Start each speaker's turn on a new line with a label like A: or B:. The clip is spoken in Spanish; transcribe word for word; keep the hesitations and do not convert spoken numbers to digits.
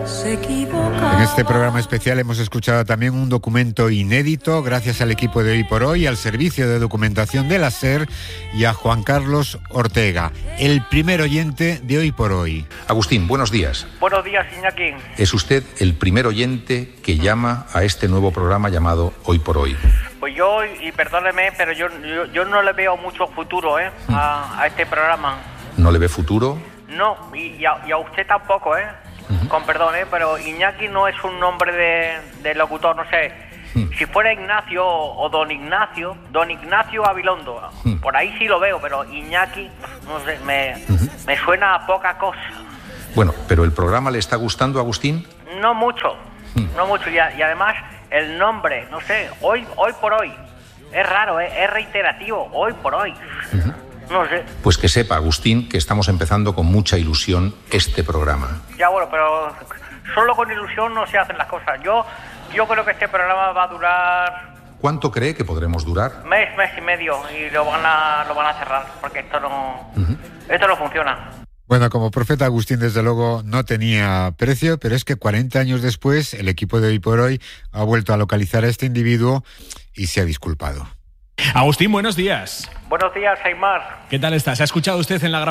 A: En este programa especial hemos escuchado también un documento inédito gracias al equipo de Hoy por Hoy, al servicio de documentación de la SER y a Juan Carlos Ortega, el primer oyente de Hoy por Hoy.
B: Agustín, buenos días.
C: Buenos días, Iñaki.
B: Es usted el primer oyente que llama a este nuevo programa llamado Hoy por Hoy.
C: Pues yo, y perdóneme, pero yo, yo, yo no le veo mucho futuro ¿eh? a, a este programa.
B: ¿No le ve futuro?
C: No, y, y, a, y a usted tampoco, ¿eh? Uh-huh. Con perdón, ¿eh? Pero Iñaki no es un nombre de, de locutor, no sé. Uh-huh. Si fuera Ignacio o, o Don Ignacio, Don Ignacio Gabilondo, uh-huh. por ahí sí lo veo, pero Iñaki, no sé, me, uh-huh. me suena a poca cosa.
B: Bueno, ¿pero el programa le está gustando, Agustín?
C: No mucho, uh-huh. no mucho, y, a, y además el nombre, no sé, hoy, hoy por hoy, es raro, ¿eh? Es reiterativo, hoy por hoy. Uh-huh. No sé.
B: Pues que sepa, Agustín, que estamos empezando con mucha ilusión este programa.
C: Ya, bueno, pero solo con ilusión no se hacen las cosas. Yo, yo creo que este programa va a durar...
B: ¿Cuánto cree que podremos durar?
C: Mes, mes y medio, y lo van a, lo van a cerrar, porque esto no, uh-huh. esto no funciona.
A: Bueno, como profeta Agustín, desde luego, no tenía precio, pero es que cuarenta años después, el equipo de Hoy por Hoy ha vuelto a localizar a este individuo y se ha disculpado.
D: Agustín, buenos días.
C: Buenos días, Aymar.
D: ¿Qué tal estás? ¿Ha escuchado usted en la grabación?